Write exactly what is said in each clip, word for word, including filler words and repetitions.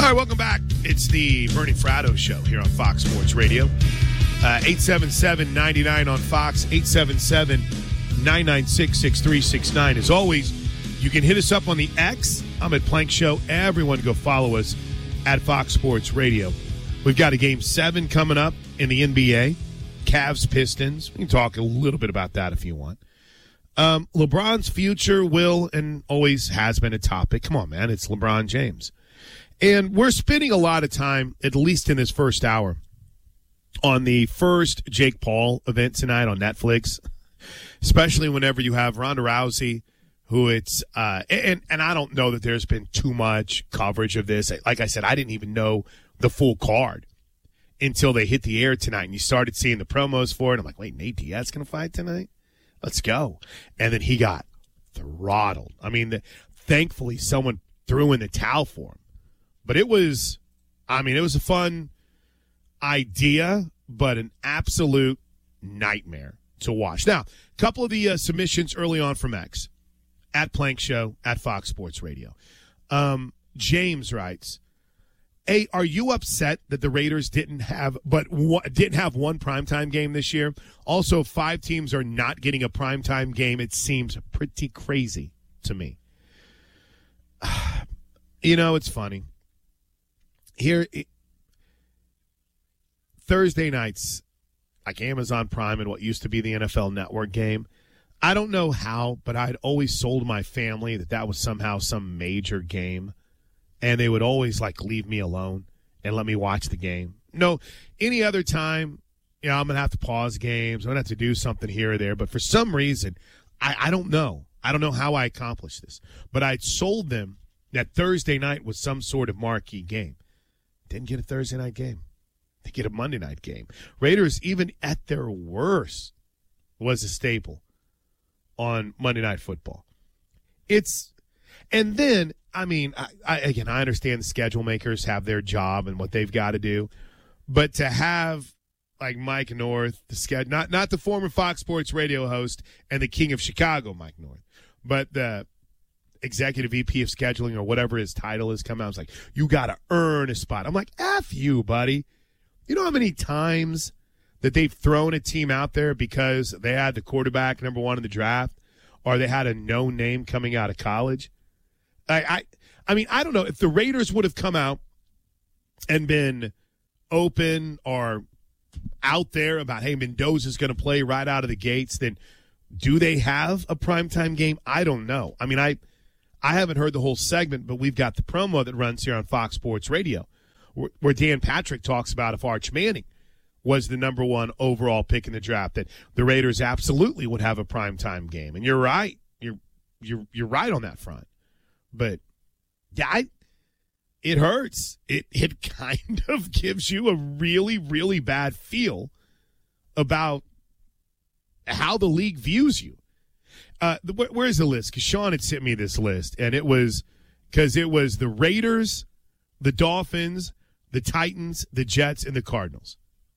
right, welcome back. It's the Bernie Fratto Show here on Fox Sports Radio. Uh, eight seven seven, nine nine on Fox, eight seven seven, nine nine six, six three six nine. As always, you can hit us up on the X. I'm at Plank Show. Everyone go follow us at Fox Sports Radio. We've got a game seven coming up in the N B A. Cavs, Pistons. We can talk a little bit about that if you want. Um, LeBron's future will and always has been a topic. Come on, man. It's LeBron James. And we're spending a lot of time, at least in this first hour, on the first Jake Paul event tonight on Netflix, especially whenever you have Ronda Rousey, who it's uh, – and, and I don't know that there's been too much coverage of this. Like I said, I didn't even know the full card until they hit the air tonight, and you started seeing the promos for it. I'm like, wait, Nate Diaz going to fight tonight? Let's go. And then he got throttled. I mean, the, thankfully someone threw in the towel for him. But it was – I mean, it was a fun – idea, but an absolute nightmare to watch. Now, a couple of the uh, submissions early on from X at Plank Show at Fox Sports Radio. Um, James writes, "Hey, are you upset that the Raiders didn't have but one, didn't have one primetime game this year? Also, five teams are not getting a primetime game. It seems pretty crazy to me." You know, it's funny. Here. It, Thursday nights, like Amazon Prime and what used to be the N F L Network game, I don't know how, but I'd always sold my family that that was somehow some major game, and they would always, like, leave me alone and let me watch the game. No, any other time, you know, I'm going to have to pause games. I'm going to have to do something here or there, but for some reason, I, I don't know. I don't know how I accomplished this, but I'd sold them that Thursday night was some sort of marquee game. Didn't get a Thursday night game. They get a Monday night game. Raiders, even at their worst, was a staple on Monday Night Football. It's, and then, I mean, I, I, again, I understand the schedule makers have their job and what they've got to do, but to have like Mike North, the schedule, not not the former Fox Sports Radio host and the king of Chicago, Mike North, but the executive V P of scheduling or whatever his title is, come out. It's like, you got to earn a spot. I'm like, F you, buddy. You know how many times that they've thrown a team out there because they had the quarterback number one in the draft, or they had a no name coming out of college? I, I, I mean, I don't know if the Raiders would have come out and been open or out there about, hey, Mendoza's going to play right out of the gates. Then, do they have a primetime game? I don't know. I mean, I, I haven't heard the whole segment, but we've got the promo that runs here on Fox Sports Radio, where Dan Patrick talks about if Arch Manning was the number one overall pick in the draft, that the Raiders absolutely would have a primetime game. And you're right. You're you're you're right on that front. But yeah, I, it hurts. It it kind of gives you a really, really bad feel about how the league views you. Uh, the, where, where's the list? Because Sean had sent me this list, and it was because it was the Raiders, the Dolphins, the Titans, the Jets, and the Cardinals.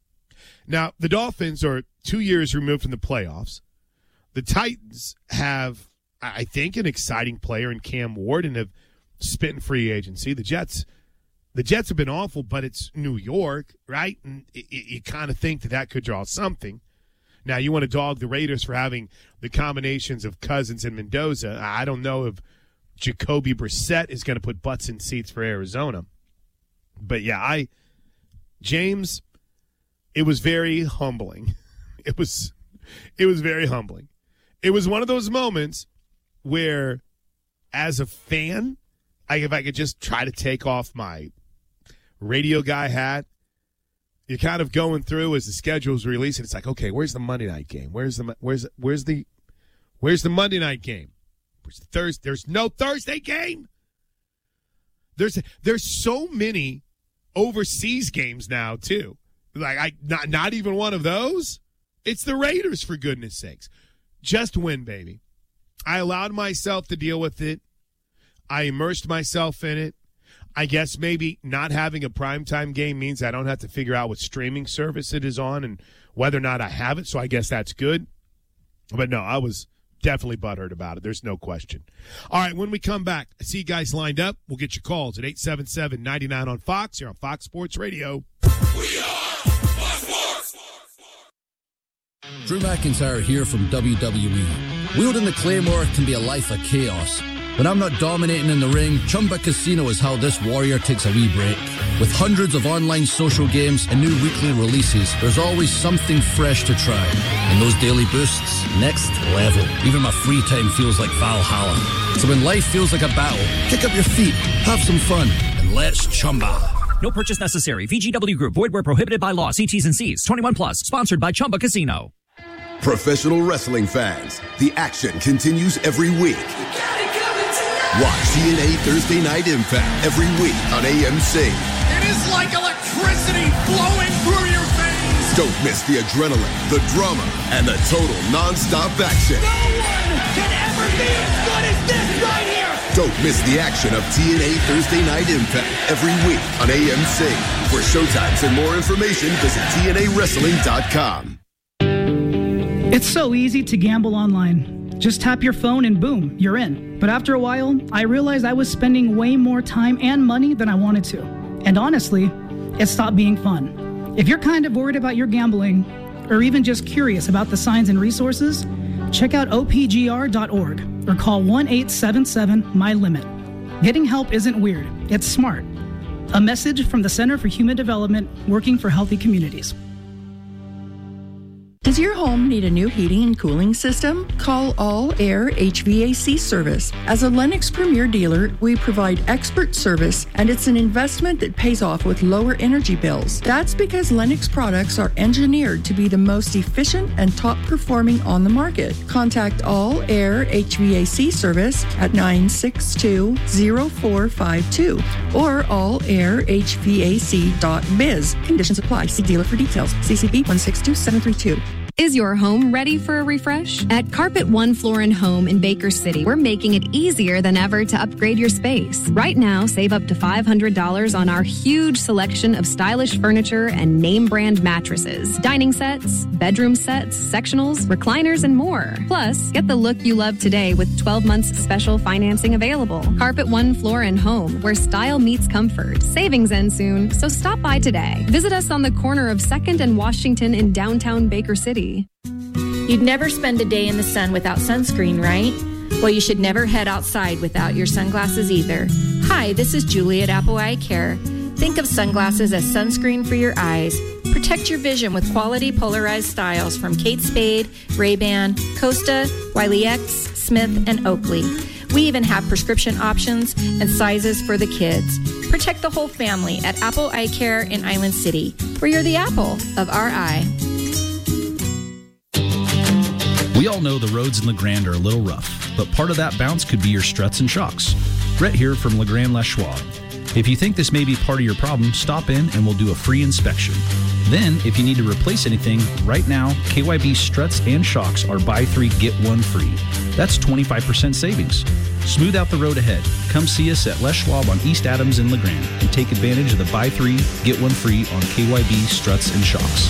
Now, the Dolphins are two years removed from the playoffs. The Titans have, I think, an exciting player in Cam Ward and have spent in free agency. The Jets, the Jets have been awful, but it's New York, right? And it, it, you kind of think that that could draw something. Now, you want to dog the Raiders for having the combinations of Cousins and Mendoza. I don't know if Jacoby Brissett is going to put butts in seats for Arizona. But, yeah, I – James, it was very humbling. It was it was very humbling. It was one of those moments where, as a fan, I, if I could just try to take off my radio guy hat, you're kind of going through as the schedule is released, and it's like, okay, where's the Monday night game? Where's the where's where's the where's the Monday night game? Where's the Thursday? There's no Thursday game. There's there's so many overseas games now too. Like I not not even one of those. It's the Raiders, for goodness sakes. Just win, baby. I allowed myself to deal with it. I immersed myself in it. I guess maybe not having a primetime game means I don't have to figure out what streaming service it is on and whether or not I have it, so I guess that's good. But no, I was definitely butthurt about it. There's no question. All right, when we come back, I see you guys lined up. We'll get your calls at eight seven seven, nine nine on Fox. You're on Fox Sports Radio. We are Fox Sports. Drew McIntyre here from W W E. Wielding the Claymore can be a life of chaos. When I'm not dominating in the ring, Chumba Casino is how this warrior takes a wee break. With hundreds of online social games and new weekly releases, there's always something fresh to try. And those daily boosts, next level. Even my free time feels like Valhalla. So when life feels like a battle, kick up your feet, have some fun, and let's Chumba. No purchase necessary. V G W Group. Void where prohibited by law. See T's and C's. twenty-one plus. Sponsored by Chumba Casino. Professional wrestling fans, the action continues every week. Watch T N A Thursday Night Impact every week on A M C. It is like electricity flowing through your veins. Don't miss the adrenaline, the drama, and the total non-stop action. No one can ever be as good as this right here. Don't miss the action of T N A Thursday Night Impact every week on A M C. For showtimes and more information, visit T N A wrestling dot com. It's so easy to gamble online. Just tap your phone and boom, you're in. But after a while, I realized I was spending way more time and money than I wanted to. And honestly, it stopped being fun. If you're kind of worried about your gambling, or even just curious about the signs and resources, check out O P G R dot org or call one eight seven seven, M Y limit. Getting help isn't weird, it's smart. A message from the Center for Human Development, working for healthy communities. Does your home need a new heating and cooling system? Call All Air H V A C Service. As a Lennox Premier dealer, we provide expert service, and it's an investment that pays off with lower energy bills. That's because Lennox products are engineered to be the most efficient and top performing on the market. Contact All Air H V A C Service at nine six two, zero four five two or all air h v a c dot biz. Conditions apply. See dealer for details. C C B one six two seven three two. Is your home ready for a refresh? At Carpet One Floor and Home in Baker City, we're making it easier than ever to upgrade your space. Right now, save up to five hundred dollars on our huge selection of stylish furniture and name brand mattresses, dining sets, bedroom sets, sectionals, recliners, and more. Plus, get the look you love today with twelve months special financing available. Carpet One Floor and Home, where style meets comfort. Savings end soon, so stop by today. Visit us on the corner of second and Washington in downtown Baker City. You'd never spend a day in the sun without sunscreen, right? Well, you should never head outside without your sunglasses either. Hi, this is Julie at Apple Eye Care. Think of sunglasses as sunscreen for your eyes. Protect your vision with quality polarized styles from Kate Spade, Ray-Ban, Costa, Wiley X, Smith, and Oakley. We even have prescription options and sizes for the kids. Protect the whole family at Apple Eye Care in Island City, where you're the apple of our eye. We all know the roads in LeGrand are a little rough, but part of that bounce could be your struts and shocks. Brett here from LeGrand Les Schwab. If you think this may be part of your problem, stop in and we'll do a free inspection. Then, if you need to replace anything, right now, K Y B struts and shocks are buy three, get one free. That's twenty-five percent savings. Smooth out the road ahead. Come see us at Les Schwab on East Adams in LeGrand and take advantage of the buy three, get one free on K Y B struts and shocks.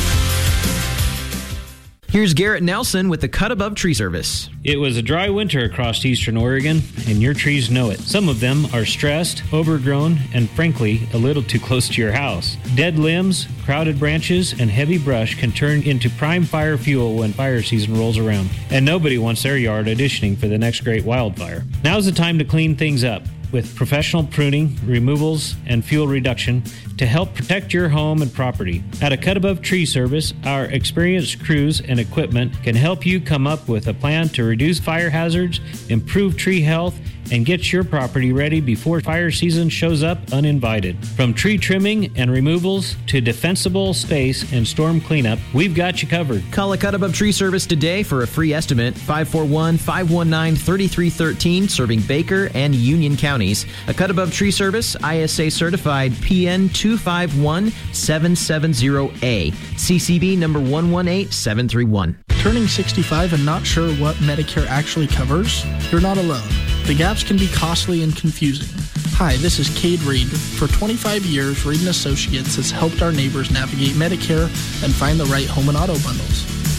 Here's Garrett Nelson with the Cut Above Tree Service. It was a dry winter across eastern Oregon, and your trees know it. Some of them are stressed, overgrown, and frankly, a little too close to your house. Dead limbs, crowded branches, and heavy brush can turn into prime fire fuel when fire season rolls around. And nobody wants their yard auditioning for the next great wildfire. Now's the time to clean things up with professional pruning, removals, and fuel reduction to help protect your home and property. At a Cut Above Tree Service, our experienced crews and equipment can help you come up with a plan to reduce fire hazards, improve tree health, and get your property ready before fire season shows up uninvited. From tree trimming and removals to defensible space and storm cleanup, we've got you covered. Call a Cut Above Tree Service today for a free estimate. five four one, five one nine, three three one three, serving Baker and Union counties. A Cut Above Tree Service, I S A certified, P N two five one seven seven zero A, C C B number one one eight seven three one. Turning sixty-five and not sure what Medicare actually covers? You're not alone. The gaps can be costly and confusing. Hi, this is Cade Reed. For twenty-five years, Reed and Associates has helped our neighbors navigate Medicare and find the right home and auto bundles.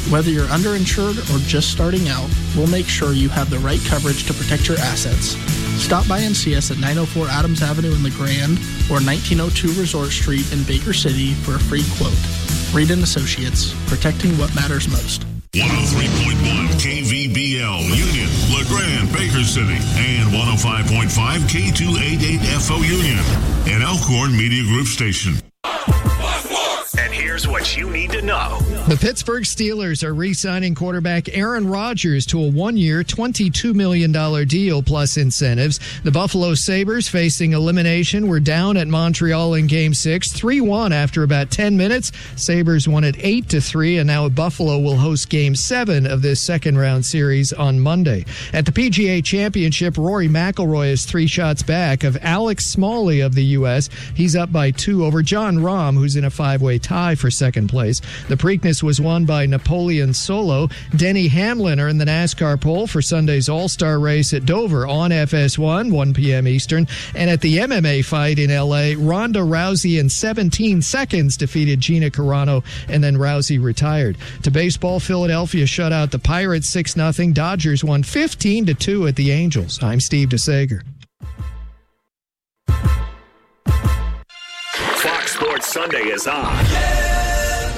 Whether you're underinsured or just starting out, we'll make sure you have the right coverage to protect your assets. Stop by and see us at nine oh four Adams Avenue in LeGrand or nineteen oh two Resort Street in Baker City for a free quote. Reed and Associates, protecting what matters most. one oh three point one K V B L, Union, LeGrand, Baker City, and one oh five point five K two eighty-eight F O Union, an Elkhorn Media Group station. And here's what you need to know. The Pittsburgh Steelers are re-signing quarterback Aaron Rodgers to a one-year, twenty-two million dollars deal plus incentives. The Buffalo Sabres, facing elimination, were down at Montreal in Game six, three one after about ten minutes. Sabres won it eight to three, and now Buffalo will host Game seven of this second-round series on Monday. At the P G A Championship, Rory McIlroy is three shots back of Alex Smalley of the U S He's up by two over John Rahm, who's in a five-way tie for second place. The Preakness was won by Napoleon Solo. Denny Hamlin are in the NASCAR pole for Sunday's All-Star race at Dover on F S one, one p.m. Eastern. And at the M M A fight in L A, Ronda Rousey in seventeen seconds defeated Gina Carano, and then Rousey retired. To baseball, Philadelphia shut out the Pirates six nothing. Dodgers won fifteen to two at the Angels. I'm Steve DeSager. Fox Sports Sunday is on. Yeah,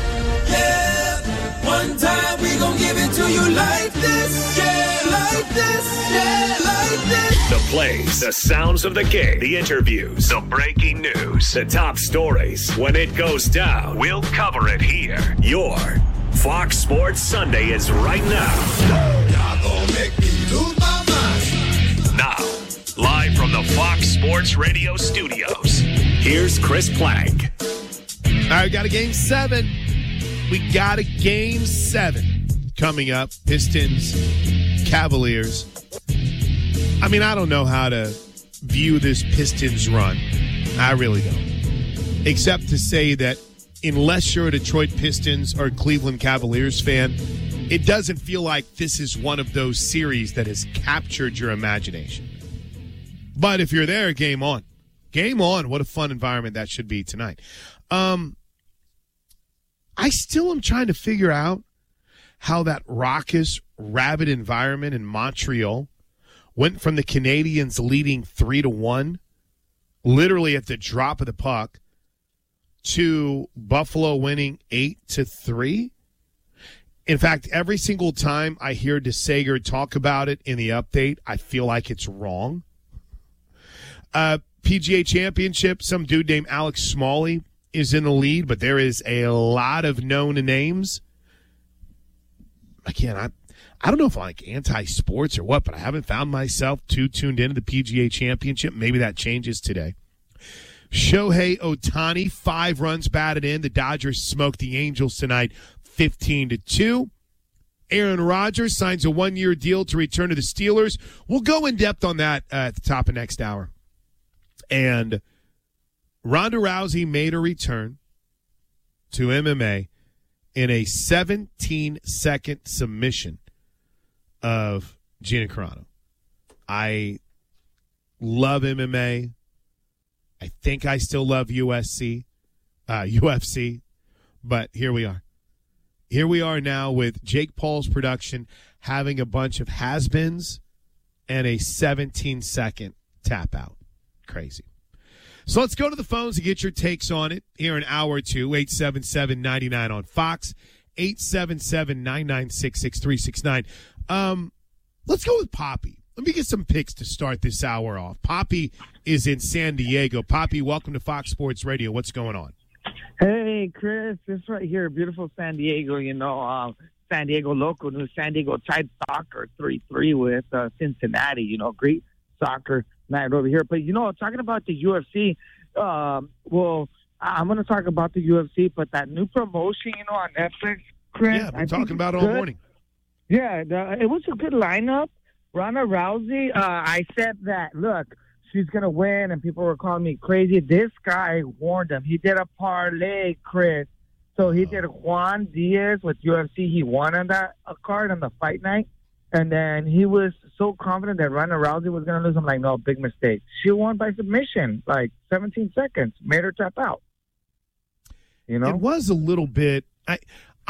yeah. One time we gon' give it to you like this. Yeah, like this. Yeah, like this. The plays, the sounds of the game, the interviews, the breaking news, the top stories. When it goes down, we'll cover it here. Your Fox Sports Sunday is right now. Y'all gon' make me lose my mind. Now, live from the Fox Sports Radio studios, here's Chris Plank. All right, we got a game seven. We got a game seven coming up. Pistons, Cavaliers. I mean, I don't know how to view this Pistons run. I really don't. Except to say that unless you're a Detroit Pistons or Cleveland Cavaliers fan, it doesn't feel like this is one of those series that has captured your imagination. But if you're there, game on. Game on. What a fun environment that should be tonight. Um, I still am trying to figure out how that raucous, rabid environment in Montreal went from the Canadians leading three to one, literally at the drop of the puck, to Buffalo winning eight to three. In fact, every single time I hear DeSager talk about it in the update, I feel like it's wrong. Uh, P G A Championship, some dude named Alex Smalley is in the lead, but there is a lot of known names. Again, I I don't know if I'm like anti-sports or what, but I haven't found myself too tuned into the P G A Championship. Maybe that changes today. Shohei Ohtani, five runs batted in. The Dodgers smoked the Angels tonight, fifteen to two. Aaron Rodgers signs a one-year deal to return to the Steelers. We'll go in depth on that uh, at the top of next hour. And Ronda Rousey made a return to M M A in a seventeen-second submission of Gina Carano. I love M M A. I think I still love U S C, uh, U F C, but here we are. Here we are now with Jake Paul's production having a bunch of has-beens and a seventeen-second tap out. Crazy. So let's go to the phones and get your takes on it here in hour two. eight seven seven, nine nine on Fox, eight seven seven, nine nine six, six three six nine. Um, let's go with Poppy. Let me get some picks to start this hour off. Poppy is in San Diego. Poppy, welcome to Fox Sports Radio. What's going on? Hey, Chris. This right here, beautiful San Diego, you know, um, San Diego local news. San Diego tied soccer three three with uh, Cincinnati, you know, great soccer night over here. But, you know, talking about the U F C, um, well, I'm going to talk about the U F C, but that new promotion, you know, on Netflix, Chris. Yeah, I've been talking about it all morning. Yeah, the, it was a good lineup. Ronda Rousey, uh, I said that, look, she's going to win, and people were calling me crazy. This guy warned him. He did a parlay, Chris. So he did Juan Diaz with U F C. He won on that a card on the fight night. And then he was so confident that Ronda Rousey was going to lose. I'm like, no, big mistake. She won by submission, like seventeen seconds, made her tap out. You know? It was a little bit I, –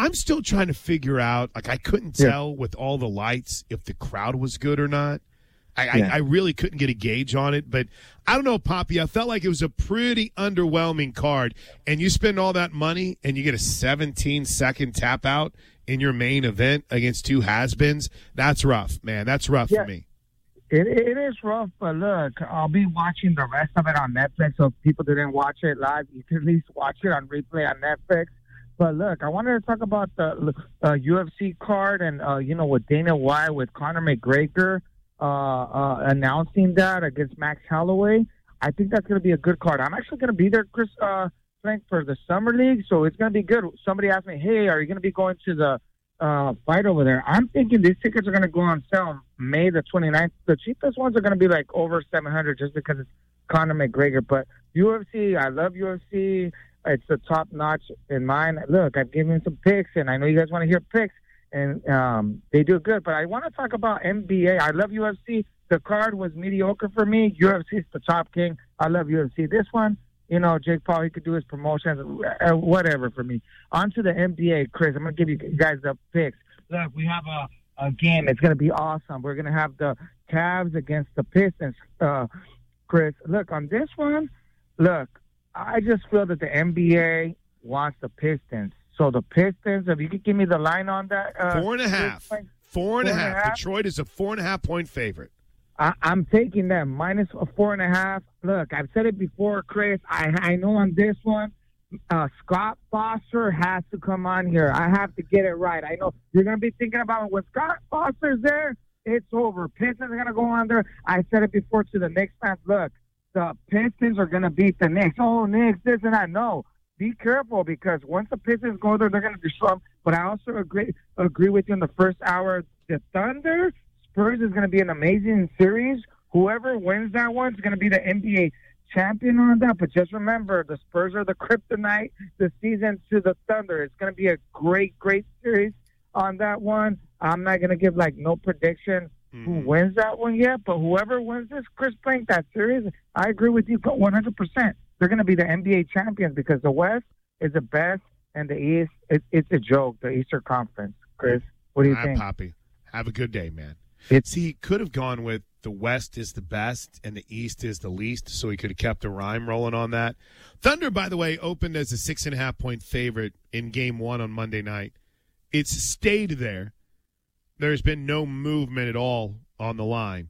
I'm still trying to figure out, like I couldn't tell yeah. with all the lights if the crowd was good or not. I, yeah. I, I really couldn't get a gauge on it, but I don't know, Poppy. I felt like it was a pretty underwhelming card, and you spend all that money and you get a seventeen-second tap out in your main event against two has-beens. That's rough, man. That's rough yeah. for me. It, it is rough, but look, I'll be watching the rest of it on Netflix, so if people didn't watch it live, you can at least watch it on replay on Netflix. But look, I wanted to talk about the uh, U F C card and, uh, you know, with Dana White, with Conor McGregor uh, uh, announcing that against Max Holloway. I think that's going to be a good card. I'm actually going to be there, Chris, uh, Frank, for the Summer League, so it's going to be good. Somebody asked me, hey, are you going to be going to the uh, fight over there? I'm thinking these tickets are going to go on sale May the twenty-ninth. The cheapest ones are going to be like over seven hundred just because it's Conor McGregor. But U F C, I love U F C. It's the top notch in mine. Look, I've given some picks, and I know you guys want to hear picks, and um, they do good. But I want to talk about N B A. I love U F C. The card was mediocre for me. U F C is the top king. I love U F C. This one, you know, Jake Paul, he could do his promotions, uh, whatever for me. On to the N B A, Chris. I'm going to give you guys the picks. Look, we have a, a game. It's going to be awesome. We're going to have the Cavs against the Pistons, uh, Chris. Look, on this one, look, I just feel that the N B A wants the Pistons. So the Pistons, if you could give me the line on that. Uh, four and a half. Four and, four and a half. half. Detroit is a four and a half point favorite. I, I'm taking them minus a four and a half. Look, I've said it before, Chris. I, I know on this one, uh, Scott Foster has to come on here. I have to get it right. I know you're going to be thinking about it. When Scott Foster's there, it's over. Pistons are going to go on there. I said it before to the Knicks fans. Look, the Pistons are going to beat the Knicks. Oh, Knicks, this and that. No, be careful because once the Pistons go there, they're going to destroy them. But I also agree agree with you in the first hour. The Thunder, Spurs is going to be an amazing series. Whoever wins that one is going to be the N B A champion on that. But just remember, the Spurs are the kryptonite this season to the Thunder. It's going to be a great, great series on that one. I'm not going to give, like, no prediction who wins that one yet, but whoever wins this, Chris Plank, that series, I agree with you one hundred percent. They're going to be the N B A champions because the West is the best and the East, it, it's a joke, the Eastern Conference. Chris, what do you All right, think? Poppy, have a good day, man. It's, See, he could have gone with the West is the best and the East is the least, so he could have kept a rhyme rolling on that. Thunder, by the way, opened as a six and a half point favorite in game one on Monday night. It's stayed there. There's been no movement at all on the line.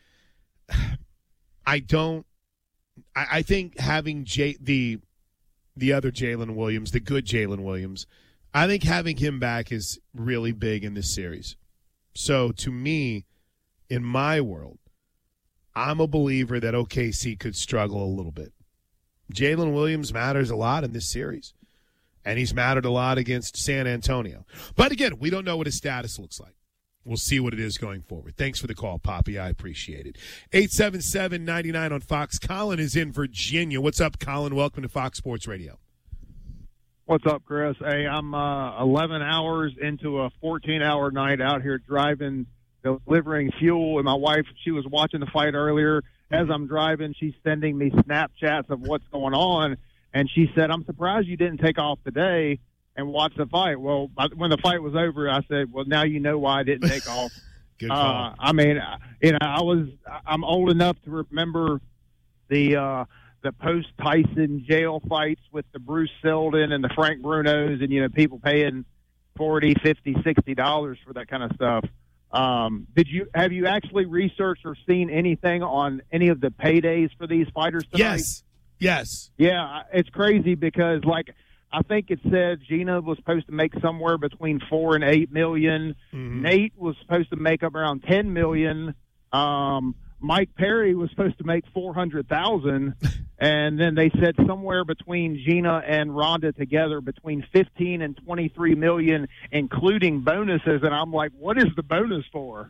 I don't I, I think having J, the the other Jalen Williams, the good Jalen Williams, I think having him back is really big in this series. So to me, in my world, I'm a believer that O K C could struggle a little bit. Jalen Williams matters a lot in this series, and he's mattered a lot against San Antonio. But again, we don't know what his status looks like. We'll see what it is going forward. Thanks for the call, Poppy. I appreciate it. eight seven seven, nine nine on Fox. Colin is in Virginia. What's up, Colin? Welcome to Fox Sports Radio. What's up, Chris? Hey, I'm uh, eleven hours into a fourteen-hour night out here driving, delivering fuel. And my wife, she was watching the fight earlier. As I'm driving, she's sending me Snapchats of what's going on. And she said, I'm surprised you didn't take off today and watch the fight. Well, when the fight was over, I said, well, now you know why I didn't take off. Good call. Uh, I mean, you know, I was, I'm old enough to remember the, uh, the post-Tyson jail fights with the Bruce Seldon and the Frank Brunos and, you know, people paying forty dollars, fifty dollars, sixty dollars for that kind of stuff. Um, did you, have you actually researched or seen anything on any of the paydays for these fighters tonight? Yes. Yes. Yeah, it's crazy because, like, I think it said Gina was supposed to make somewhere between four and eight million. Mm-hmm. Nate was supposed to make up around ten million. Um, Mike Perry was supposed to make four hundred thousand, and then they said somewhere between Gina and Rhonda together between fifteen and twenty-three million, including bonuses. And I'm like, what is the bonus for?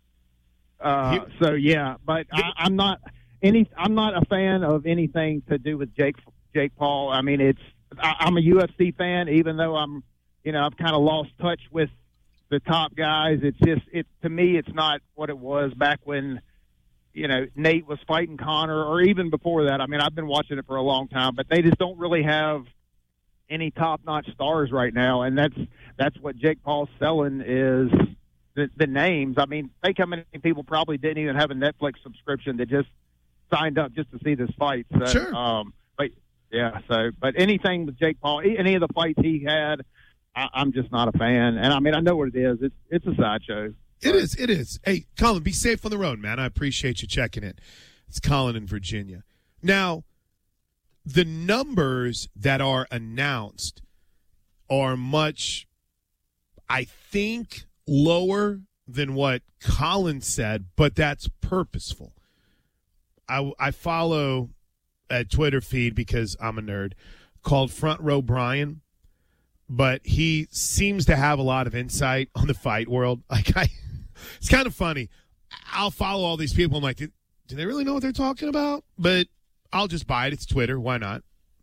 Uh, so yeah, but I, I'm not any. I'm not a fan of anything to do with Jake Jake Paul. I mean, it's. I, I'm a U F C fan, even though I'm, you know, I've kind of lost touch with the top guys. It's just, it to me, it's not what it was back when, you know, Nate was fighting Conor, or even before that. I mean, I've been watching it for a long time, but they just don't really have any top-notch stars right now, and that's that's what Jake Paul's selling is the, the names. I mean, think how many people probably didn't even have a Netflix subscription that just signed up just to see this fight. So, sure. Um, but yeah. So, but anything with Jake Paul, any of the fights he had, I, I'm just not a fan. And I mean, I know what it is. It's it's a sideshow. It is. It is. Hey, Colin, be safe on the road, man. I appreciate you checking in. It's Colin in Virginia. Now, the numbers that are announced are much, I think, lower than what Colin said, but that's purposeful. I, I follow a Twitter feed because I'm a nerd called Front Row Brian, but he seems to have a lot of insight on the fight world. Like I, it's kind of funny. I'll follow all these people. I'm like, do, do they really know what they're talking about? But I'll just buy it. It's Twitter. Why not?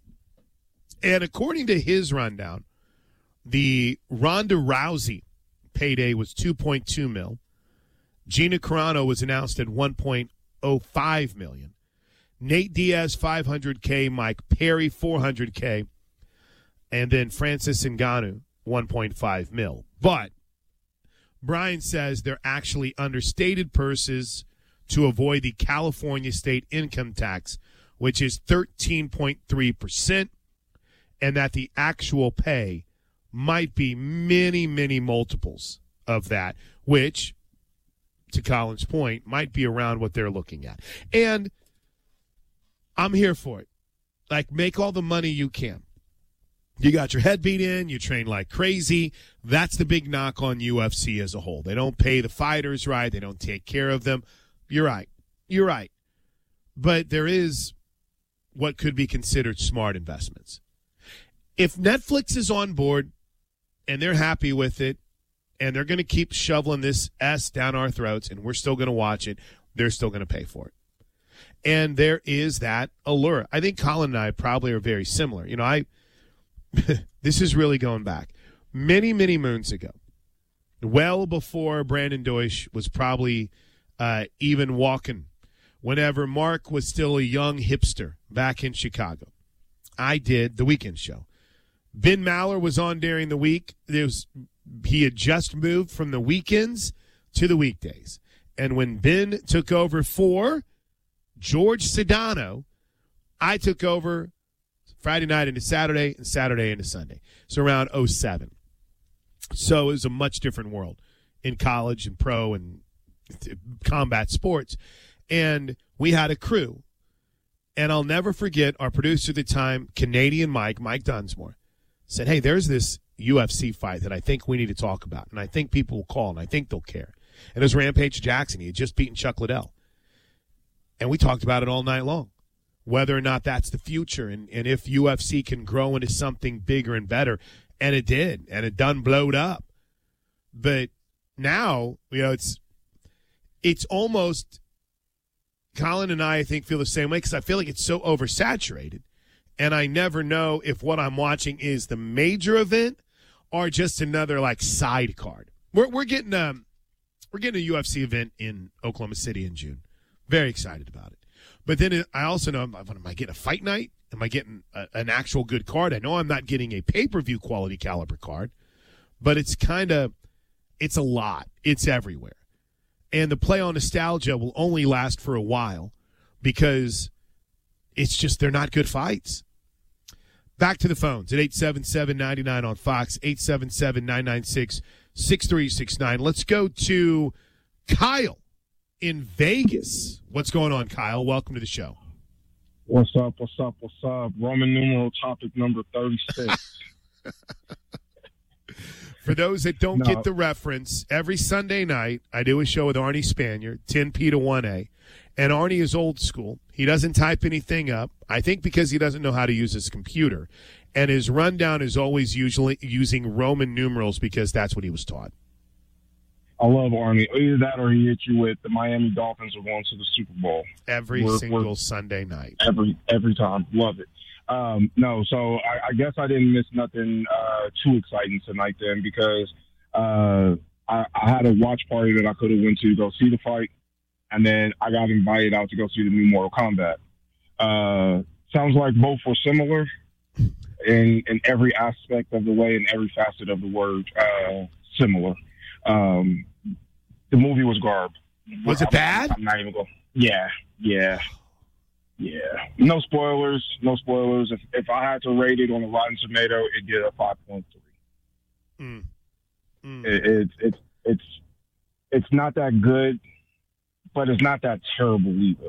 And according to his rundown, the Ronda Rousey payday was two point two mil. Gina Carano was announced at one point oh five million. Nate Diaz five hundred K, Mike Perry four hundred K, and then Francis Ngannou one point five mil. But Brian says they're actually understated purses to avoid the California state income tax, which is thirteen point three percent, and that the actual pay might be many, many multiples of that, which, to Colin's point, might be around what they're looking at. And I'm here for it. Like, make all the money you can. You got your head beat in. You train like crazy. That's the big knock on U F C as a whole. They don't pay the fighters right. They don't take care of them. You're right. You're right. But there is what could be considered smart investments. If Netflix is on board and they're happy with it and they're going to keep shoveling this S down our throats and we're still going to watch it, they're still going to pay for it. And there is that allure. I think Colin and I probably are very similar. You know, I this is really going back. Many, many moons ago, well before Brandon Deutsch was probably uh, even walking, whenever Mark was still a young hipster back in Chicago, I did the weekend show. Ben Maller was on during the week. There was, he had just moved from the weekends to the weekdays. And when Ben took over for George Sedano, I took over Friday night into Saturday and Saturday into Sunday. So around oh seven. So it was a much different world in college and pro and combat sports. And we had a crew. And I'll never forget our producer at the time, Canadian Mike, Mike Dunsmore, said, hey, there's this U F C fight that I think we need to talk about. And I think people will call and I think they'll care. And it was Rampage Jackson. He had just beaten Chuck Liddell. And we talked about it all night long, whether or not that's the future and, and if U F C can grow into something bigger and better. And it did. And it done blowed up. But now, you know, it's it's almost, Colin and I, I think, feel the same way because I feel like it's so oversaturated. And I never know if what I'm watching is the major event or just another, like, side card. We're, we're getting um, we're getting a U F C event in Oklahoma City in June. Very excited about it. But then I also know, am I getting a fight night? Am I getting a, an actual good card? I know I'm not getting a pay-per-view quality caliber card, but it's kind of, it's a lot. It's everywhere. And the play on nostalgia will only last for a while because it's just, they're not good fights. Back to the phones at eight seven seven, nine nine on Fox, eight seven seven, nine nine six, six three six nine. Let's go to Kyle in Vegas. What's going on, Kyle? Welcome to the show. What's up, what's up, what's up? Roman numeral topic number thirty-six. For those that don't No. get the reference, every Sunday night I do a show with Arnie Spanier, ten P to one A. And Arnie is old school. He doesn't type anything up, I think because he doesn't know how to use his computer. And his rundown is always usually using Roman numerals because that's what he was taught. I love Arnie. Either that or he hit you with the Miami Dolphins are going to the Super Bowl. Every We're- single we're- Sunday night. Every every time. Love it. Um, no, so I, I guess I didn't miss nothing uh, too exciting tonight then because uh, I, I had a watch party that I could have went to go see the fight, and then I got invited out to go see the new Mortal Kombat. Uh, sounds like both were similar, in in every aspect of the way, in every facet of the word, uh, similar. Um, the movie was garb. Was it I'm, bad? I'm not even going. Yeah, yeah, yeah. No spoilers. No spoilers. If if I had to rate it on a Rotten Tomato, it'd get a five point three. Mm. Mm. It, it's it's it's it's not that good, but it's not that terrible either.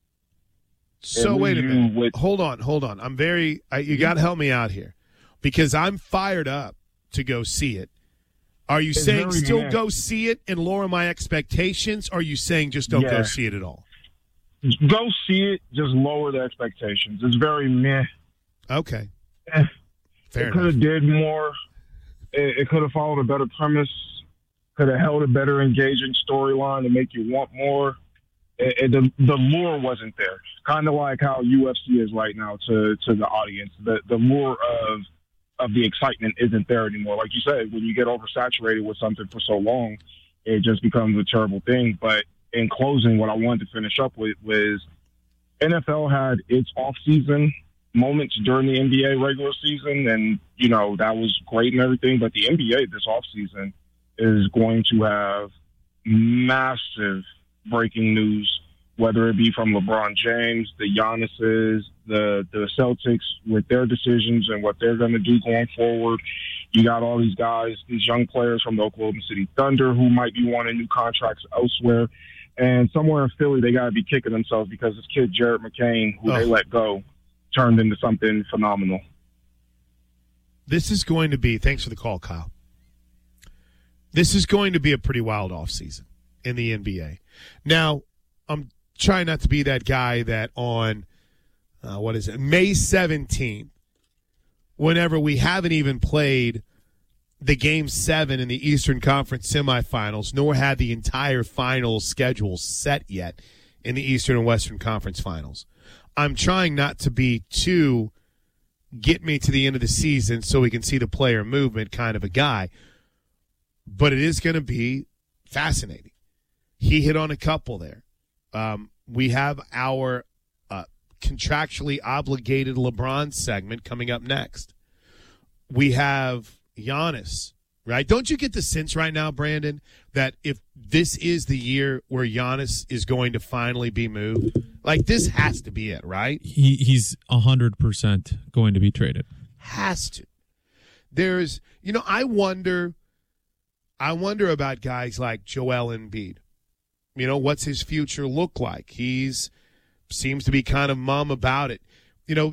So It wait a leaves minute. you with- hold on, hold on. I'm very. I, you got to help me out here because I'm fired up to go see it. Are you It's saying very still meh. go see it and lower my expectations? Or are you saying just don't go Yeah. see it at all? Go see it. Just lower the expectations. It's very meh. Okay. Eh, Fair it could have did more. It, it could have followed a better premise. Could have held a better engaging storyline to make you want more. It, it, the, the lure wasn't there. Kind of like how U F C is right now to, to the audience. The the lure of of the excitement isn't there anymore. Like you said, when you get oversaturated with something for so long, it just becomes a terrible thing. But in closing, what I wanted to finish up with was N F L had its off-season moments during the N B A regular season, and, you know, that was great and everything. But the N B A this off-season is going to have massive breaking news, whether it be from LeBron James, the Giannis's, the the Celtics with their decisions and what they're going to do going forward. You got all these guys, these young players from the Oklahoma City Thunder who might be wanting new contracts elsewhere. And somewhere in Philly, they got to be kicking themselves because this kid, Jared McCain, who they let go, turned into something phenomenal. This is going to be, thanks for the call, Kyle. This is going to be a pretty wild offseason in the N B A. Now, I'm trying not to be that guy that on, uh, what is it, May seventeenth, whenever we haven't even played the Game seven in the Eastern Conference semifinals, nor had the entire finals schedule set yet in the Eastern and Western Conference finals. I'm trying not to be too get me to the end of the season so we can see the player movement kind of a guy, but it is going to be fascinating. He hit on a couple there. Um, we have our uh, contractually obligated LeBron segment coming up next. We have Giannis, right? Don't you get the sense right now, Brandon, that if this is the year where Giannis is going to finally be moved, like this has to be it, right? He he's one hundred percent going to be traded. Has to. There's, you know, I wonder, I wonder about guys like Joel Embiid. You know, what's his future look like? He's seems to be kind of mum about it. You know,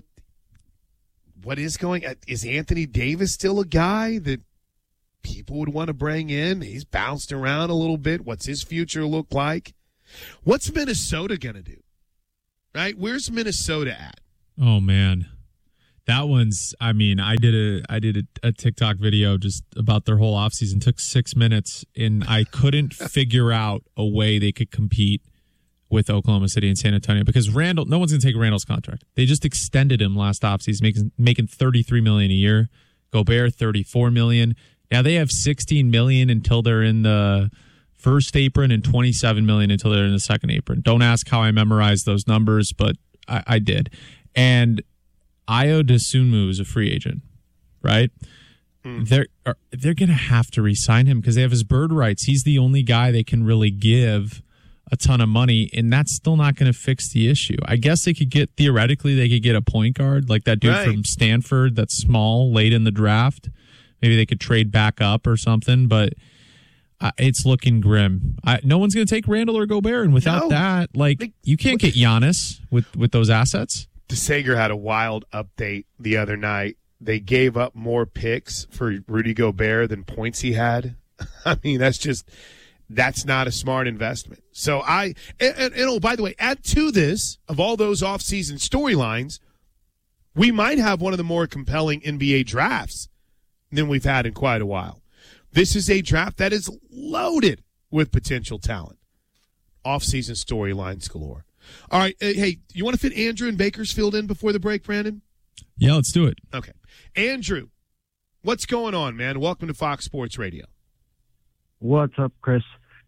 what is going – is Anthony Davis still a guy that people would want to bring in? He's bounced around a little bit. What's his future look like? What's Minnesota going to do? Right? Where's Minnesota at? Oh, man. That one's – I mean, I did a I did a, a TikTok video just about their whole offseason. It took six minutes, and I couldn't figure out a way they could compete with Oklahoma City and San Antonio because Randall – no one's going to take Randall's contract. They just extended him last offseason, making, making thirty-three million dollars a year. Gobert, thirty-four million dollars. Now they have sixteen million dollars until they're in the first apron and twenty-seven million dollars until they're in the second apron. Don't ask how I memorized those numbers, but I, I did. And – Ayo Dosunmu is a free agent, right? Mm. They're they're going to have to re-sign him because they have his bird rights. He's the only guy they can really give a ton of money, and that's still not going to fix the issue. I guess they could get, theoretically, they could get a point guard like that dude right. from Stanford that's small, late in the draft. Maybe they could trade back up or something, but uh, it's looking grim. I, no one's going to take Randall or Gobert, and without no. that, like, they, you can't get Giannis with, with those assets. DeSager had a wild update the other night. They gave up more picks for Rudy Gobert than points he had. I mean, that's just that's not a smart investment. So I and, and, and oh, by the way, add to this of all those offseason storylines, we might have one of the more compelling N B A drafts than we've had in quite a while. This is a draft that is loaded with potential talent. Offseason storylines galore. All right, hey, you want to fit Andrew in Bakersfield in before the break, Brandon? Yeah, let's do it. Okay. Andrew, what's going on, man? Welcome to Fox Sports Radio. What's up, Chris?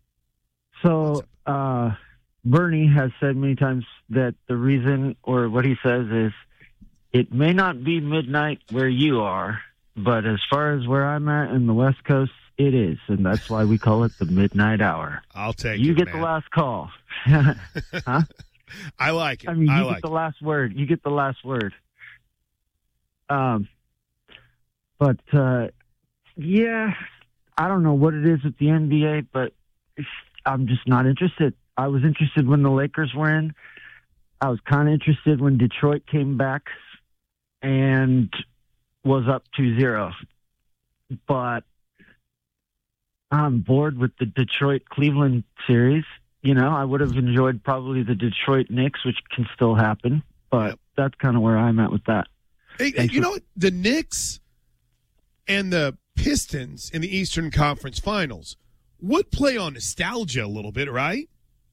So, uh, Bernie has said many times that the reason, or what he says is, it may not be midnight where you are, but as far as where I'm at in the West Coast, it is, and that's why we call it the midnight hour. I'll take you it, get man. the last call. Huh? I like it. I mean, you I get like the it. last word. You get the last word. Um, but uh, yeah, I don't know what it is with the N B A, but I'm just not interested. I was interested when the Lakers were in. I was kind of interested when Detroit came back and was up two zero. But I'm bored with the Detroit-Cleveland series. You know, I would have enjoyed probably the Detroit Knicks, which can still happen. But yep. That's kind of where I'm at with that. Hey, you for- know what? The Knicks and the Pistons in the Eastern Conference Finals would play on nostalgia a little bit, right?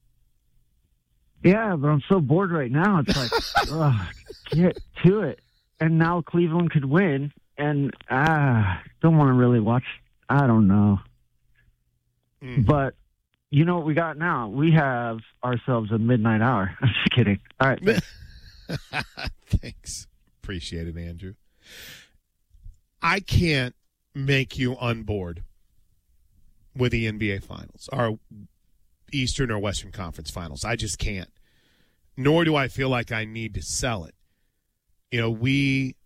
Yeah, but I'm so bored right now. It's like, ugh, get to it. And now Cleveland could win, and ah, don't want to really watch. I don't know. Mm. But you know what we got now? We have ourselves a midnight hour. I'm just kidding. All right. Thanks. Appreciate it, Andrew. I can't make you unbored with the N B A Finals, or Eastern or Western Conference Finals. I just can't. Nor do I feel like I need to sell it. You know, we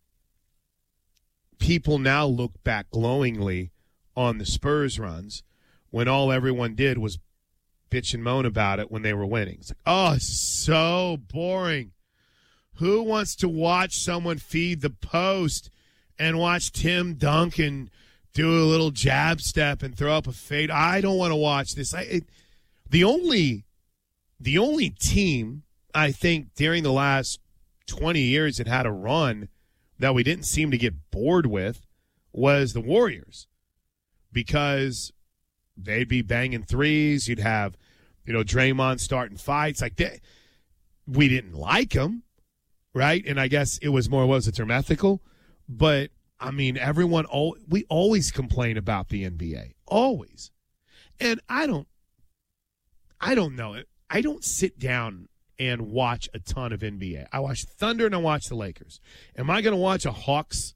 people now look back glowingly on the Spurs runs when all everyone did was bitch and moan about it when they were winning. It's like, oh, it's so boring. Who wants to watch someone feed the post and watch Tim Duncan do a little jab step and throw up a fade? I don't want to watch this. I it, the only the only team I think during the last twenty years that had a run that we didn't seem to get bored with was the Warriors, because they'd be banging threes. You'd have, you know, Draymond starting fights like that. We didn't like them, right? And I guess it was more, was it term ethical? But I mean, everyone, all we always complain about the N B A, always. And I don't, I don't know it. I don't sit down and watch a ton of N B A. I watch Thunder and I watch the Lakers. Am I going to watch a Hawks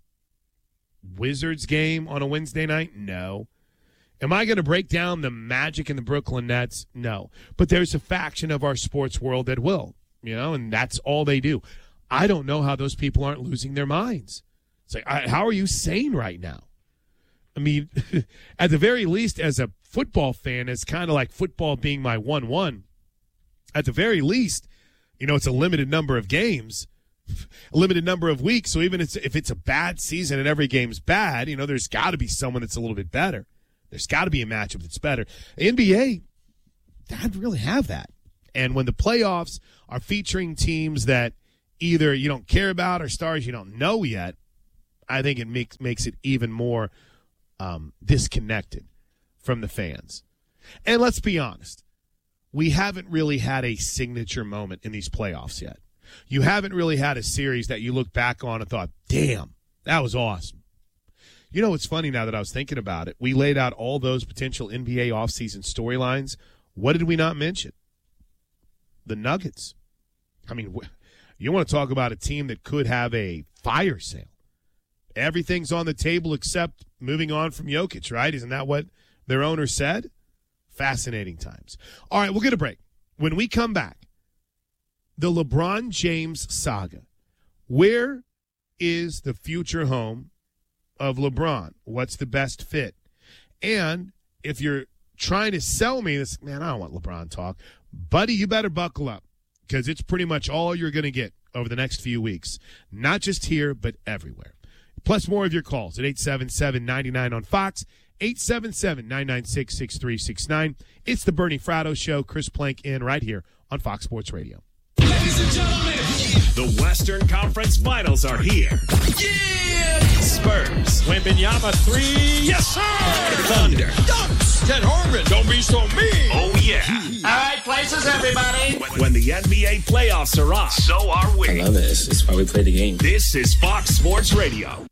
Wizards game on a Wednesday night? No. Am I going to break down the Magic and the Brooklyn Nets? No. But there's a faction of our sports world that will, you know, and that's all they do. I don't know how those people aren't losing their minds. It's like, I, how are you sane right now? I mean, at the very least, as a football fan, it's kind of like football being my one one. At the very least, you know, it's a limited number of games, a limited number of weeks. So even if it's a bad season and every game's bad, you know, there's got to be someone that's a little bit better. There's got to be a matchup that's better. N B A doesn't really have that. And when the playoffs are featuring teams that either you don't care about or stars you don't know yet, I think it makes makes it even more um, disconnected from the fans. And let's be honest, we haven't really had a signature moment in these playoffs yet. You haven't really had a series that you look back on and thought, damn, that was awesome. You know what's funny now that I was thinking about it? We laid out all those potential N B A offseason storylines. What did we not mention? The Nuggets. I mean, you want to talk about a team that could have a fire sale. Everything's on the table except moving on from Jokic, right? Isn't that what their owner said? Fascinating times. All right, we'll get a break. When we come back, the LeBron James saga. Where is the future home of LeBron? What's the best fit? And if you're trying to sell me this, man, I don't want LeBron talk. Buddy, you better buckle up, because it's pretty much all you're going to get over the next few weeks. Not just here, but everywhere. Plus more of your calls at eight seven seven, nine nine on Fox, eight seven seven, nine nine six, six three six nine. It's the Bernie Fratto Show. Chris Plank in right here on Fox Sports Radio. Ladies and gentlemen, the Western Conference Finals are here. Yeah! Spurs. Wembanyama three. Yes, sir! Thunder. Dunks. Ted Harmon. Don't be so mean. Oh, yeah. All right, places, everybody. When, when the N B A playoffs are on, so are we. I love it. This is why we play the game. This is Fox Sports Radio.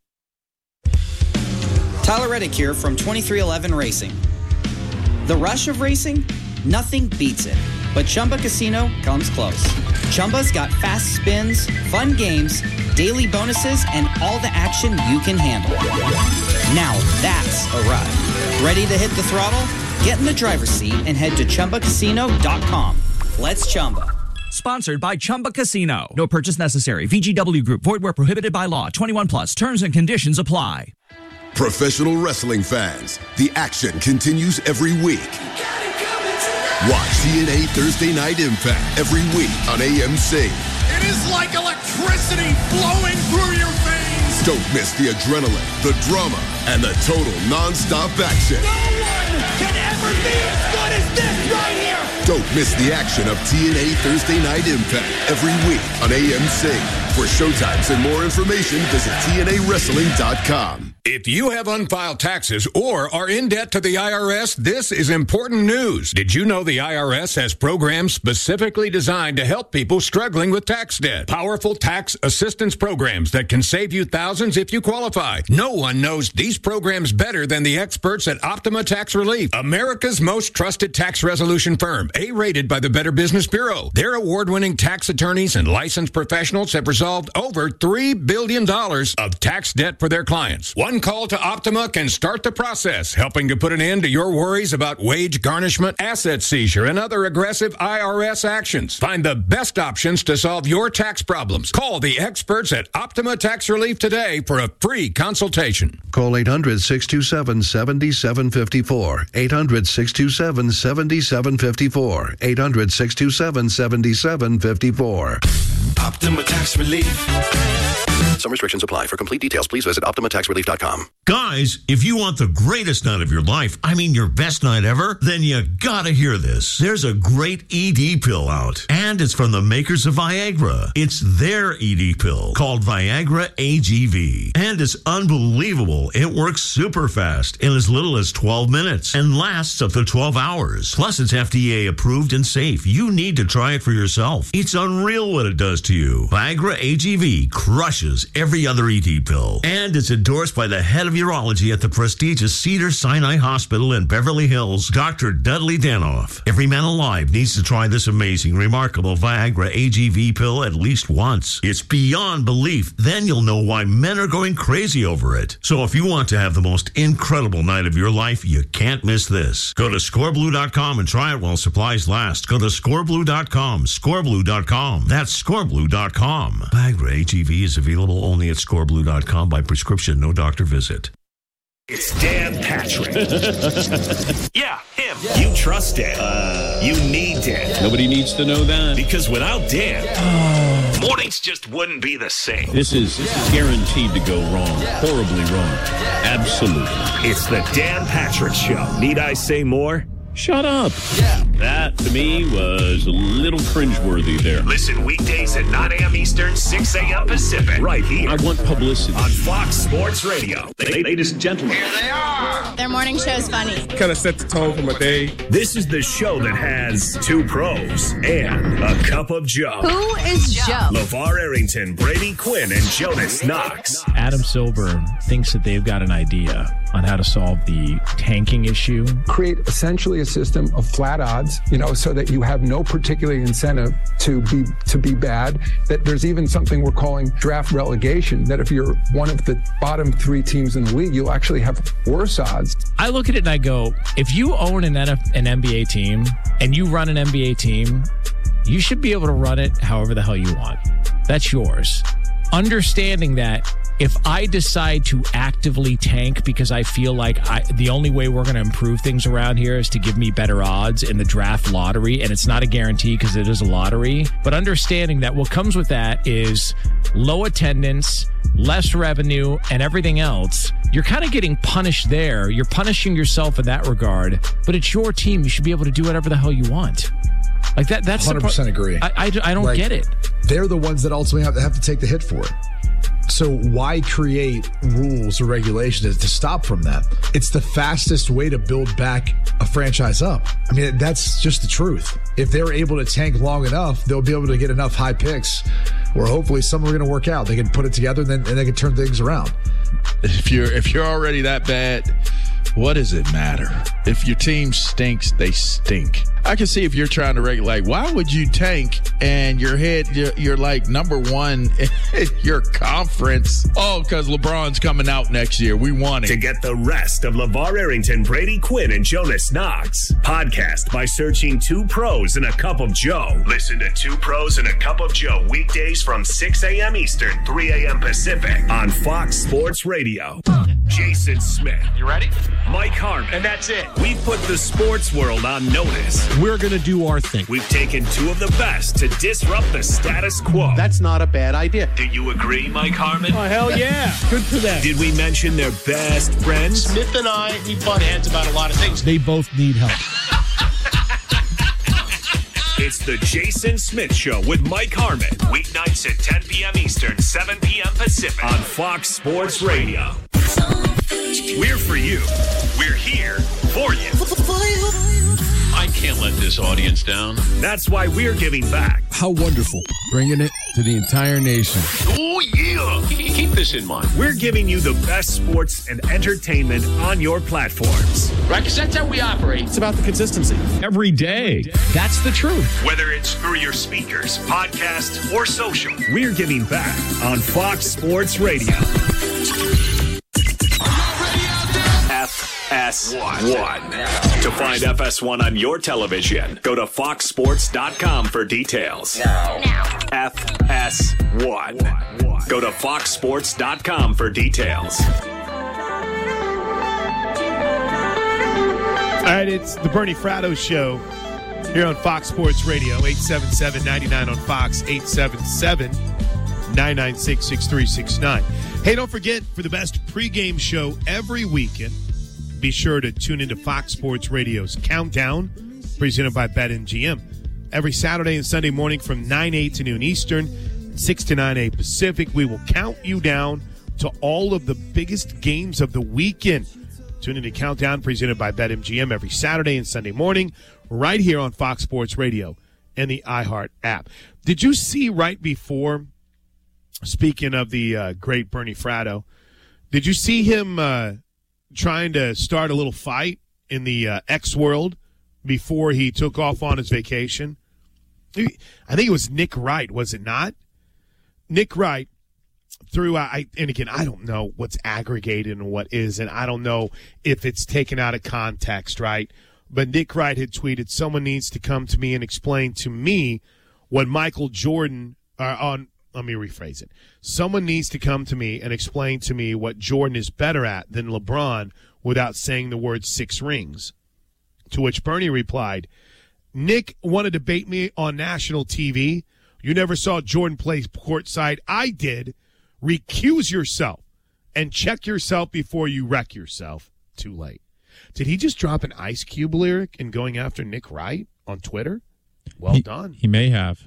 Tyler Reddick here from twenty-three eleven Racing. The rush of racing? Nothing beats it. but Chumba Casino comes close. Chumba's got fast spins, fun games, daily bonuses, and all the action you can handle. Now that's a ride. Ready to hit the throttle? Get in the driver's seat and head to Chumba Casino dot com. Let's Chumba. Sponsored by Chumba Casino. No purchase necessary. V G W Group. Void where prohibited by law. twenty-one plus. Terms and conditions apply. Professional wrestling fans, the action continues every week. Watch T N A Thursday Night Impact every week on A M C. It is like electricity flowing through your veins. Don't miss the adrenaline, the drama, and the total non-stop action. No one can ever be as good as this right here. Don't miss the action of T N A Thursday Night Impact every week on A M C. For showtimes and more information, visit T N A wrestling dot com. If you have unfiled taxes or are in debt to the I R S, this is important news. Did you know the I R S has programs specifically designed to help people struggling with tax debt? Powerful tax assistance programs that can save you thousands if you qualify. No one knows these programs better than the experts at Optima Tax Relief, America's most trusted tax resolution firm, A-rated by the Better Business Bureau. Their award-winning tax attorneys and licensed professionals have resolved over three billion dollars of tax debt for their clients. One call to Optima can start the process, helping to put an end to your worries about wage garnishment, asset seizure, and other aggressive I R S actions. Find the best options to solve your tax problems. Call the experts at Optima Tax Relief today for a free consultation. Call eight hundred, six two seven, seven seven five four. eight hundred, six two seven, seven seven five four. eight hundred, six two seven, seven seven five four. Optima Tax Relief. Some restrictions apply. For complete details, please visit Optima Tax Relief dot com. Guys, if you want the greatest night of your life, I mean your best night ever, then you gotta hear this. There's a great E D pill out, and it's from the makers of Viagra. It's their E D pill called Viagra A G V, and it's unbelievable. It works super fast in as little as twelve minutes and lasts up to twelve hours. Plus, it's F D A approved and safe. You need to try it for yourself. It's unreal what it does to you. Viagra A G V crushes every other E D pill, and it's endorsed by the head of urology at the prestigious Cedars-Sinai Hospital in Beverly Hills, Doctor Dudley Danoff. Every man alive needs to try this amazing, remarkable Viagra A G V pill at least once. It's beyond belief. Then you'll know why men are going crazy over it. So if you want to have the most incredible night of your life, you can't miss this. Go to score blue dot com and try it while supplies last. Go to score blue dot com, score blue dot com. That's score blue dot com. Viagra A G V is available only at score blue dot com by prescription, no doctor visit. It's Dan Patrick. Yeah, him. You trust Dan. Uh, you need Dan. Nobody needs to know that. Because without Dan, oh. mornings just wouldn't be the same. This is guaranteed to go wrong. Horribly wrong. Absolutely. It's the Dan Patrick Show. Need I say more? Shut up. Yeah. That, to me, was a little cringeworthy there. Listen weekdays at nine a.m. Eastern, six a.m. Pacific. Right here. I want publicity. On Fox Sports Radio. Ladies and gentlemen. Here they are. Their morning show is funny. Kind of set the tone for my day. This is the show that has two pros and a cup of Joe. Who is Joe? LeVar Arrington, Brady Quinn, and Jonas Knox. Adam Silver thinks that they've got an idea on how to solve the tanking issue. Create essentially a system of flat odds, you know, so that you have no particular incentive to be to be bad. That there's even something we're calling draft relegation, that if you're one of the bottom three teams in the league, you'll actually have worse odds. I look at it and I go, if you own an, N F- an N B A team and you run an N B A team, you should be able to run it however the hell you want. That's yours. Understanding that if I decide to actively tank because I feel like I, the only way we're going to improve things around here is to give me better odds in the draft lottery, and it's not a guarantee because it is a lottery, but understanding that what comes with that is low attendance, less revenue, and everything else, you're kind of getting punished there. You're punishing yourself in that regard, but it's your team. You should be able to do whatever the hell you want. Like that, that's one hundred percent the part, agree. I, I, I don't like, get it. They're the ones that ultimately have to, have to take the hit for it. So why create rules or regulations to stop from that? It's the fastest way to build back a franchise up. I mean, that's just the truth. If they're able to tank long enough, they'll be able to get enough high picks where hopefully some are going to work out. They can put it together and then and they can turn things around. If you're if you're already that bad, what does it matter? If your team stinks, they stink. I, I can see if you're trying to regulate. Why would you tank and your head, you're, you're like number one in your conference? Oh, because LeBron's coming out next year. We want it. To get the rest of LeVar Arrington, Brady Quinn, and Jonas Knox, podcast by searching Two Pros and a Cup of Joe. Listen to Two Pros and a Cup of Joe weekdays from six a.m. Eastern, three a.m. Pacific on Fox Sports Radio. Jason Smith. You ready? Mike Harmon. And that's it. We put the sports world on notice. We're going to do our thing. We've taken two of the best to disrupt the status quo. That's not a bad idea. Do you agree, Mike Harmon? Oh, hell yeah. Good for them. Did we mention their best friends? Smith and I, we butt heads about a lot of things. They both need help. It's the Jason Smith Show with Mike Harmon. Weeknights at ten p.m. Eastern, seven p.m. Pacific on Fox Sports Radio. We're for you. We're here for you. I can't let this audience down. That's why we're giving back. How wonderful. Bringing it to the entire nation. Oh, yeah. Keep this in mind. We're giving you the best sports and entertainment on your platforms. Right, because that's how we operate. It's about the consistency. Every day. That's the truth. Whether it's through your speakers, podcast, or social, we're giving back on Fox Sports Radio. F S one. To find F S one on your television, go to fox sports dot com for details. Now. Now. F S one. Go to fox sports dot com for details. All right, it's the Bernie Fratto Show here on Fox Sports Radio, eight seven seven, nine nine on Fox, eight seven seven, nine nine six, six three six nine. Hey, don't forget, for the best pregame show every weekend, be sure to tune into Fox Sports Radio's Countdown, presented by BetMGM. Every Saturday and Sunday morning from nine, eight to noon Eastern, six to nine, eight Pacific, we will count you down to all of the biggest games of the weekend. Tune into Countdown, presented by BetMGM, every Saturday and Sunday morning, right here on Fox Sports Radio and the iHeart app. Did you see right before, speaking of the uh, great Bernie Fratto, did you see him uh, trying to start a little fight in the uh, X world before he took off on his vacation? I think it was Nick Wright, was it not? Nick Wright threw out, I, and again, I don't know what's aggregated and what isn't. I don't know if it's taken out of context, right? But Nick Wright had tweeted, someone needs to come to me and explain to me what Michael Jordan, uh, on, let me rephrase it. Someone needs to come to me and explain to me what Jordan is better at than LeBron without saying the word six rings. To which Bernie replied, Nick want to debate me on national T V. You never saw Jordan play courtside. I did. Recuse yourself and check yourself before you wreck yourself. Too late. Did he just drop an Ice Cube lyric in going after Nick Wright on Twitter? Well he, done. He may have.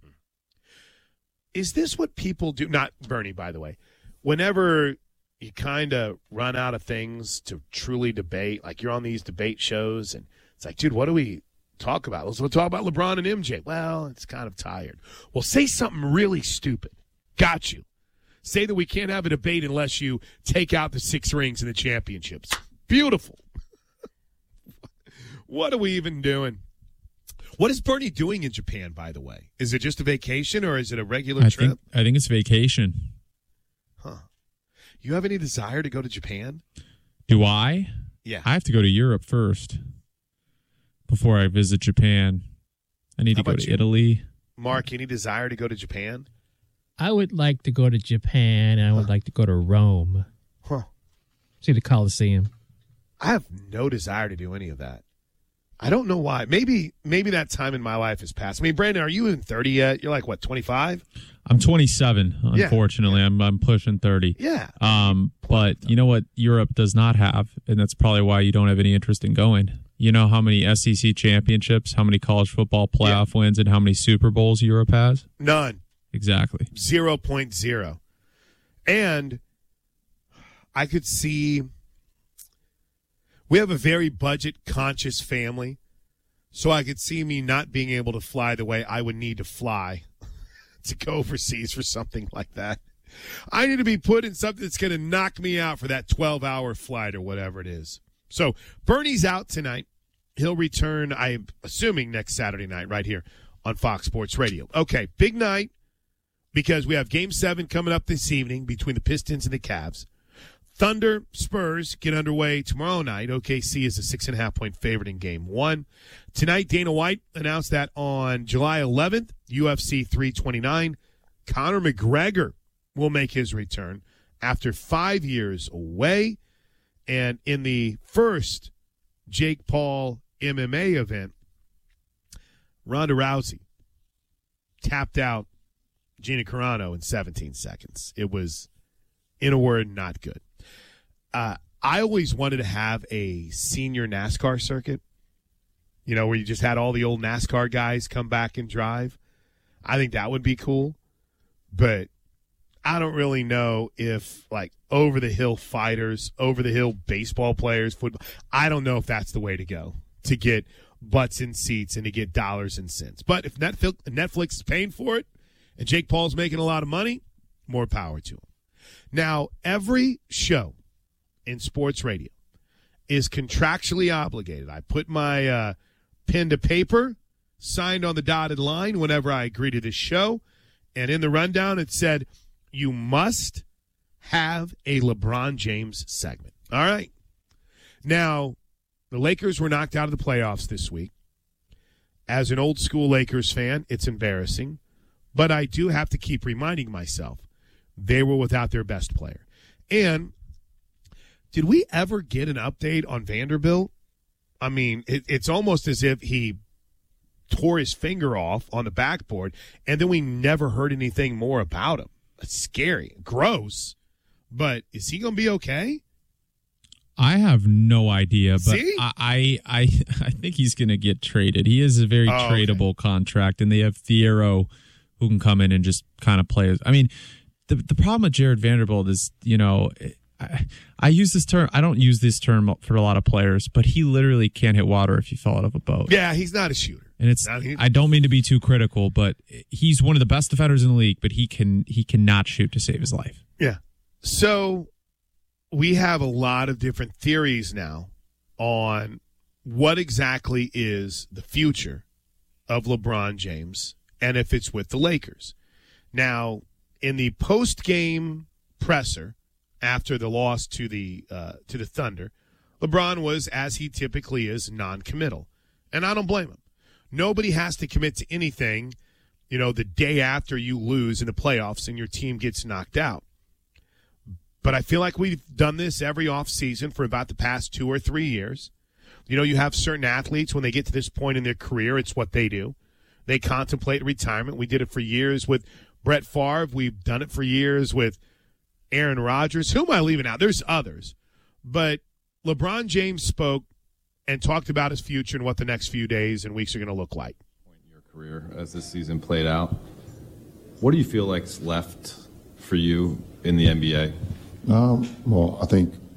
Is this what people do? Not Bernie, by the way. Whenever you kind of run out of things to truly debate, like you're on these debate shows, and it's like, dude, what do we talk about? Let's talk about LeBron and M J. Well, it's kind of tired. Well, say something really stupid. Got you. Say that we can't have a debate unless you take out the six rings and the championships. Beautiful. What are we even doing? What is Bernie doing in Japan, by the way? Is it just a vacation or is it a regular I trip? Think, I think it's vacation. Huh. You have any desire to go to Japan? Do I? Yeah. I have to go to Europe first before I visit Japan. I need How to go about to you? Italy. Mark, any desire to go to Japan? I would like to go to Japan, and I would huh. like to go to Rome. Huh. See the Colosseum. I have no desire to do any of that. I don't know why. Maybe maybe that time in my life has passed. I mean, Brandon, are you in thirty yet? You're like, what, twenty-five? I'm twenty-seven, unfortunately. Yeah. I'm I'm pushing thirty. Yeah. Um, but you know what Europe does not have, and that's probably why you don't have any interest in going. You know how many S E C championships, how many college football playoff yeah. wins, and how many Super Bowls Europe has? None. Exactly. zero point zero. And I could see we have a very budget-conscious family, so I could see me not being able to fly the way I would need to fly to go overseas for something like that. I need to be put in something that's going to knock me out for that twelve-hour flight or whatever it is. So Bernie's out tonight. He'll return, I'm assuming, next Saturday night right here on Fox Sports Radio. Okay, big night because we have Game seven coming up this evening between the Pistons and the Cavs. Thunder Spurs get underway tomorrow night. O K C is a six and a half point favorite in game one. Tonight, Dana White announced that on July eleventh, U F C three twenty-nine, Conor McGregor will make his return after five years away. And in the first Jake Paul M M A event, Ronda Rousey tapped out Gina Carano in seventeen seconds. It was, in a word, not good. Uh, I always wanted to have a senior NASCAR circuit, you know, where you just had all the old NASCAR guys come back and drive. I think that would be cool. But I don't really know if, like, over-the-hill fighters, over-the-hill baseball players, football, I don't know if that's the way to go to get butts in seats and to get dollars and cents. But if Netflix is paying for it and Jake Paul's making a lot of money, more power to him. Now, every show in sports radio is contractually obligated. I put my uh, pen to paper, signed on the dotted line whenever I agree to this show, and in the rundown it said, you must have a LeBron James segment. All right. Now, the Lakers were knocked out of the playoffs this week. As an old school Lakers fan, it's embarrassing, but I do have to keep reminding myself they were without their best player. And did we ever get an update on Vanderbilt? I mean, it, it's almost as if he tore his finger off on the backboard, and then we never heard anything more about him. It's scary, gross, but is he going to be okay? I have no idea, but See? I, I I I think he's going to get traded. He is a very Oh, tradable contract, and they have Thiero who can come in and just kind of play. I mean, the the problem with Jared Vanderbilt is, you know, I, I use this term. I don't use this term for a lot of players, but he literally can't hit water if you fell out of a boat. Yeah, he's not a shooter. And it's Not- he- I don't mean to be too critical, but he's one of the best defenders in the league, but he can he cannot shoot to save his life. Yeah. So we have a lot of different theories now on what exactly is the future of LeBron James and if it's with the Lakers. Now, in the post-game presser after the loss to the uh, to the Thunder, LeBron was, as he typically is, non-committal. And I don't blame him. Nobody has to commit to anything, you know, the day after you lose in the playoffs and your team gets knocked out. But I feel like we've done this every offseason for about the past two or three years. You know, you have certain athletes, when they get to this point in their career, it's what they do. They contemplate retirement. We did it for years with Brett Favre. We've done it for years with Aaron Rodgers. Who am I leaving out? There's others. But LeBron James spoke and talked about his future and what the next few days and weeks are going to look like. Your career as this season played out, what do you feel like's left for you in the N B A? Um, well, I think